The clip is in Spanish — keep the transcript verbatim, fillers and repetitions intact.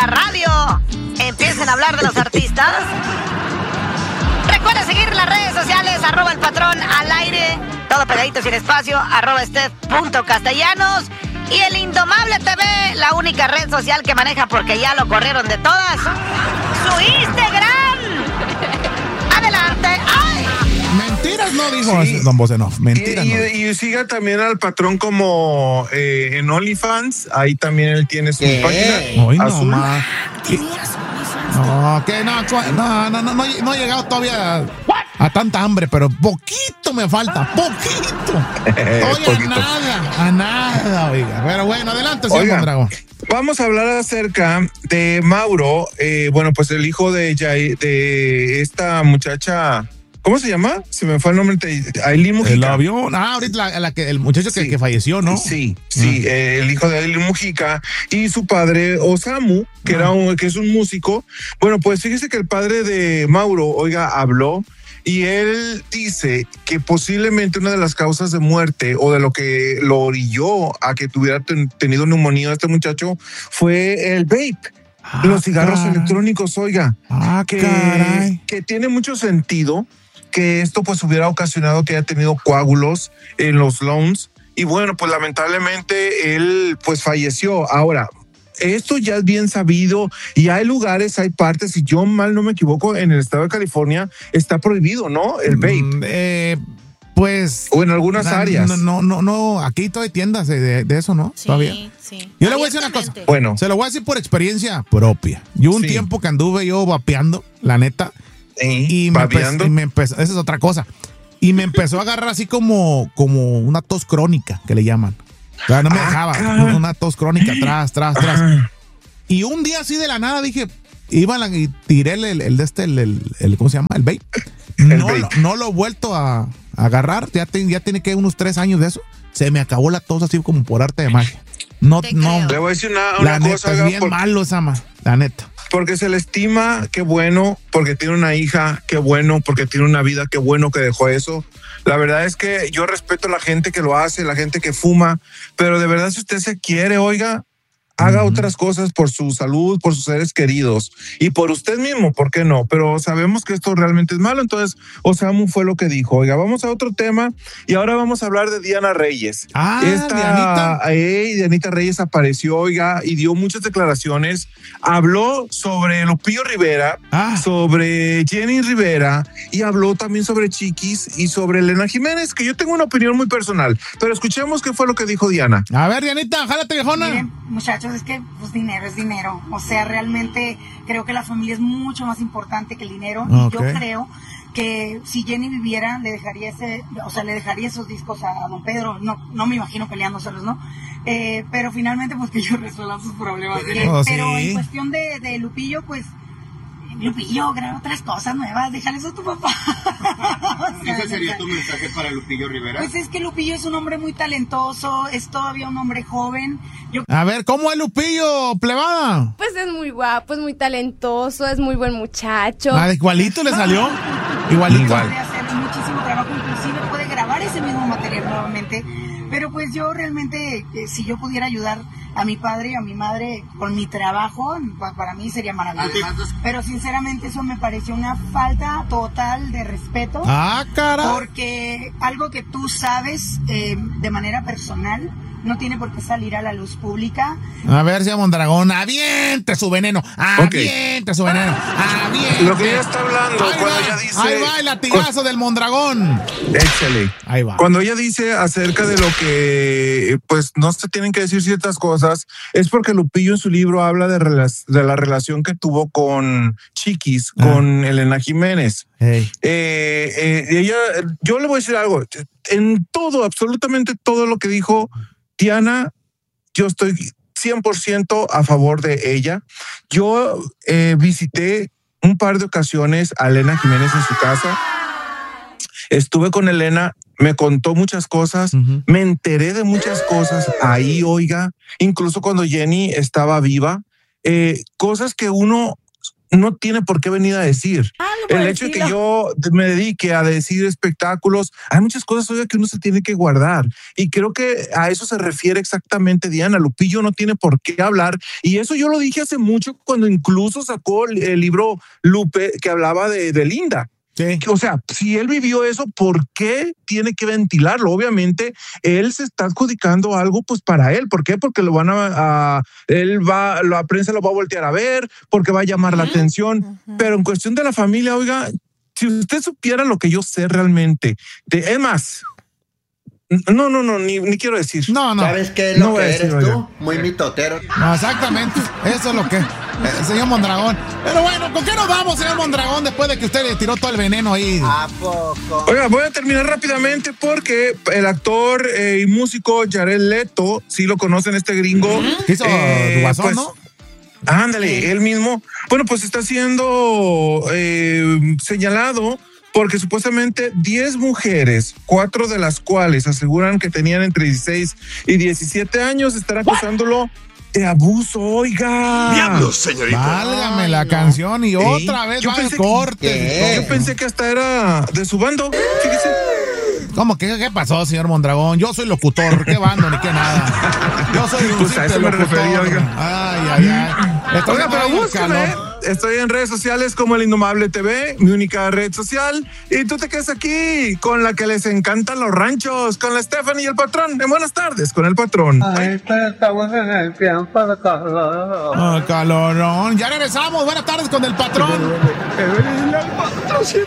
radio empiecen a hablar de los artistas. Recuerda seguir las redes sociales, arroba el patrón al aire, todo pegadito sin espacio, arroba steph punto castellanos. Y el Indomable T V, la única red social que maneja porque ya lo corrieron de todas, su Instagram. Adelante. ¡Ay! Mentiras no dijo Sí. Don Bocenov. Mentiras Y, no. y, y siga también al patrón como eh, en OnlyFans. Ahí también él tiene su ¿Qué? página Hoy no azul. más. No, que no, no, no, no, no, he- no he llegado todavía a, a tanta hambre, pero poquito me falta, poquito. Oye, a Poquito. nada, a nada, oiga. Pero bueno, adelante, señor Oiga, Mondragón. Vamos a hablar acerca de Mauro, eh, bueno, pues el hijo de, Yai- de esta muchacha, ¿cómo se llama? Se me fue el nombre, de Aileen Mujica. El avión, ah, ahorita la, la que, el muchacho que, Sí. que falleció, ¿no? Sí, sí, eh, el hijo de Aileen Mujica y su padre Osamu, que era un, que es un músico. Bueno, pues fíjese que el padre de Mauro, oiga, habló y él dice que posiblemente una de las causas de muerte o de lo que lo orilló a que tuviera ten- tenido neumonía este muchacho fue el vape. Ah, Los cigarros caray. electrónicos, oiga, Ah, que, caray. que tiene mucho sentido que esto pues hubiera ocasionado que haya tenido coágulos en los lungs y bueno, pues lamentablemente él pues falleció. Ahora, esto ya es bien sabido y hay lugares, hay partes, si yo mal no me equivoco, en el estado de California está prohibido, ¿no? El vape. Mm, eh, pues. O en algunas na- áreas. No, no, no, no, aquí todavía hay tiendas de, de- de eso, ¿no? Sí, Todavía. sí. Yo le voy a decir una cosa. Abiertamente. Bueno, Se lo voy a decir por experiencia propia. Yo un Sí. tiempo que anduve yo vapeando, la neta, y me, babeando. empezó, y me empezó, esa es otra cosa. Y me empezó a agarrar así como, como una tos crónica, que le llaman. O sea, no me Ah, dejaba. caray. Una tos crónica, atrás, atrás, atrás. Ah, Y un día así de la nada dije, iba a la- y tiré el, el, el de este, el, el, el- ¿cómo se llama? El vape. El No, vape. Lo, no lo he vuelto a, a agarrar. Ya, te- ya tiene que unos tres años de eso. Se me acabó la tos así como por arte de magia. No, Te no. creo. le voy a decir una, La una neta cosa, es oiga, bien por- malo esa ma, la neta. porque se le estima, qué bueno, porque tiene una hija, qué bueno, porque tiene una vida, qué bueno que dejó eso. La verdad es que yo respeto a la gente que lo hace, la gente que fuma, pero de verdad si usted se quiere, oiga, haga Ujú. otras cosas por su salud, por sus seres queridos y por usted mismo, ¿por qué no? Pero sabemos que esto realmente es malo, entonces Osamu fue lo que dijo. Oiga, vamos a otro tema y ahora vamos a hablar de Diana Reyes. Ah, Esta, Dianita. eh, Dianita Reyes apareció, oiga, y dio muchas declaraciones. Habló sobre Lupillo Rivera, Ah. sobre Jenny Rivera y habló también sobre Chiquis y sobre Elena Jiménez, que yo tengo una opinión muy personal. Pero escuchemos qué fue lo que dijo Diana. A ver, Dianita, jálate, viejona. Miren, muchachos, es que pues dinero es dinero. O sea, realmente creo que la familia es mucho más importante que el dinero. Ok. Y yo creo que si Jenny viviera, le dejaría ese, o sea, le dejaría esos discos a don Pedro. No, no me imagino peleándoselos, ¿no? Eh, pero finalmente, pues que ellos resuelvan sus problemas. Eh, Oh, pero sí. en cuestión de, de Lupillo, pues Lupillo, graba otras cosas nuevas, déjale eso a tu papá. O sea, ¿Ese sería tu mensaje para Lupillo Rivera? Pues es que Lupillo es un hombre muy talentoso, es todavía un hombre joven. Yo A ver, ¿cómo es Lupillo, plebada? Pues es muy guapo, es muy talentoso, es muy buen muchacho. Ah, igualito le salió. Igualito. Igual. puede hacer muchísimo trabajo, inclusive puede grabar ese mismo material nuevamente. Pero pues yo realmente, eh, si yo pudiera ayudar a mi padre y a mi madre con mi trabajo, pa- para mí sería maravilloso. Pero sinceramente eso me pareció una falta total de respeto. Ah, cara. Porque algo que tú sabes eh, de manera personal no tiene por qué salir a la luz pública. A ver, señor Mondragón, aviente su veneno. Aviente su veneno. Aviente. Lo que ella está hablando, Ahí cuando va, ella dice... ahí va el latigazo del Mondragón. Échale. Ahí va. Cuando ella dice acerca de lo que, pues, no se tienen que decir ciertas cosas, es porque Lupillo en su libro habla de, rela- de la relación que tuvo con Chiquis, Ah. con Elena Jiménez. Hey. Eh, eh, ella, yo le voy a decir algo, en todo, absolutamente todo lo que dijo Diana, yo estoy cien por ciento a favor de ella. Yo eh, visité un par de ocasiones a Elena Jiménez en su casa. Estuve con Elena, me contó muchas cosas, Ujú. me enteré de muchas cosas ahí, oiga, incluso cuando Jenny estaba viva, eh, cosas que uno no tiene por qué venir a decir. El hecho de que yo me dedique a decir espectáculos, hay muchas cosas, oiga, que uno se tiene que guardar. Y creo que a eso se refiere exactamente Diana. Lupillo no tiene por qué hablar. Y eso yo lo dije hace mucho cuando incluso sacó el, el libro Lupe que hablaba de, de Linda. Sí. O sea, si él vivió eso, ¿por qué tiene que ventilarlo? Obviamente, él se está adjudicando algo pues para él. ¿Por qué? Porque lo van a, a él va, la prensa lo va a voltear a ver, porque va a llamar uh-huh. la atención. Uh-huh. Pero en cuestión de la familia, oiga, si usted supiera lo que yo sé realmente, de, es más, no, no, no, ni, ni quiero decir. No, no. ¿Sabes qué es lo no que eres decir, tú? Oiga. Muy mitotero. No, exactamente. Eso es lo que el señor Mondragón. Pero bueno, ¿con qué nos vamos, señor Mondragón, después de que usted le tiró todo el veneno ahí? ¿A poco? Oiga, voy a terminar rápidamente porque el actor eh, y músico Jared Leto, sí lo conocen, este gringo. ¿Qué hizo eh, Guasón, pues, no? Ándale, sí. Él mismo. Bueno, pues está siendo eh, señalado porque supuestamente diez mujeres, cuatro de las cuales aseguran que tenían entre dieciséis y diecisiete años, están acusándolo de abuso, oiga. ¡Diablos, señorita! Válgame Ay, la no. canción y otra ¿Eh? vez va al corte. Yo pensé que hasta era de su bando, fíjese. ¿Cómo que qué pasó, señor Mondragón? Yo soy locutor, qué bando ni qué nada. Yo soy un pues a eso me refería, oiga. Ay, ay, ay. Estoy oiga, pero búscame. Estoy en redes sociales como El Indomable T V, mi única red social. Y tú te quedas aquí con la que les encantan los ranchos, con la Stephanie y el patrón. En Buenas Tardes con el patrón. Ay, pero estamos en el tiempo de calor. Oh, calorón. Ya regresamos. Buenas tardes con el patrón. El patrón.